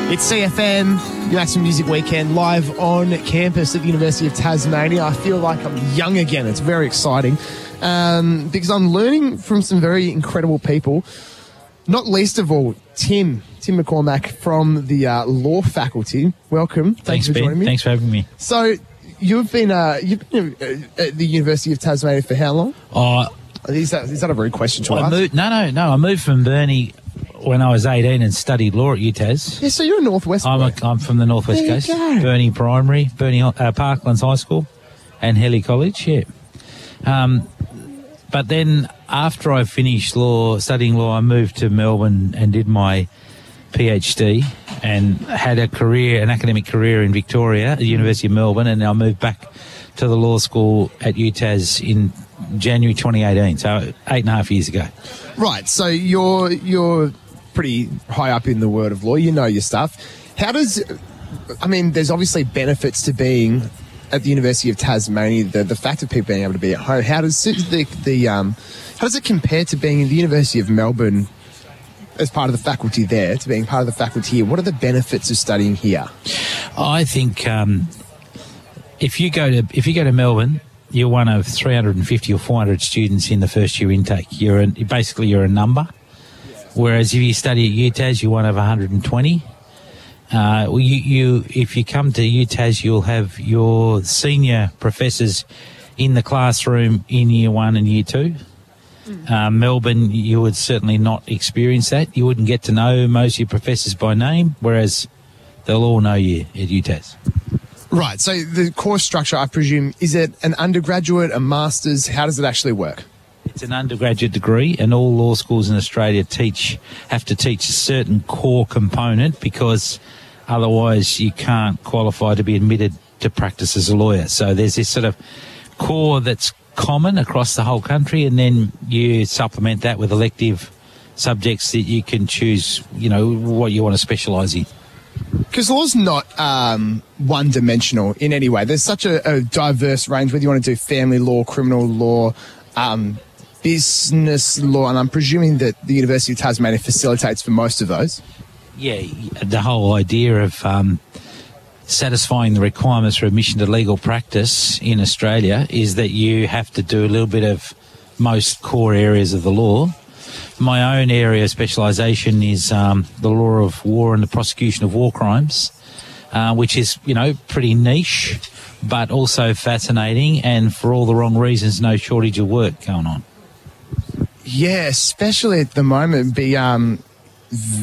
It's CFM, your Maximum Music Weekend, live on campus at the University of Tasmania. I feel like I'm young again. It's very exciting because I'm learning from some very incredible people, not least of all Tim McCormack from the law faculty. Welcome. Thanks for Ben. joining me. Thanks for having me. So you've been at the University of Tasmania for how long? Is that a rude question to ask? No. I moved from Burnie when I was 18 and studied law at UTAS. Yeah, so you're a Northwest boy. I'm from the Northwest There you Coast. go. Burnie Primary, Burnie Parklands High School, and Helly College. Yeah. But then after I finished studying law, I moved to Melbourne and did my PhD and had an academic career in Victoria at the University of Melbourne, and I moved back to the law school at UTAS in January 2018, so 8.5 years ago. Right, so you're pretty high up in the world of law. You know your stuff. There's obviously benefits to being at the University of Tasmania. The fact of people being able to be at home. How does it compare to being in the University of Melbourne as part of the faculty there to being part of the faculty here? What are the benefits of studying here? I think if you go to Melbourne, you're one of 350 or 400 students in the first year intake. You're a number. Whereas if you study at UTAS, you're one of 120. If you come to UTAS, you'll have your senior professors in the classroom in year 1 and year 2. Melbourne, you would certainly not experience that. You wouldn't get to know most of your professors by name, whereas they'll all know you at UTAS. Right, so the course structure, I presume, is it an undergraduate, a master's? How does it actually work? It's an undergraduate degree, and all law schools in Australia have to teach a certain core component, because otherwise you can't qualify to be admitted to practice as a lawyer. So there's this sort of core that's common across the whole country, and then you supplement that with elective subjects that you can choose, what you want to specialise in. Because law's not one-dimensional in any way. There's such a diverse range, whether you want to do family law, criminal law, business law, and I'm presuming that the University of Tasmania facilitates for most of those. Yeah, the whole idea of satisfying the requirements for admission to legal practice in Australia is that you have to do a little bit of most core areas of the law. My own area of specialisation is the law of war and the prosecution of war crimes, which is, pretty niche, but also fascinating, and for all the wrong reasons, no shortage of work going on. Yeah, especially at the moment,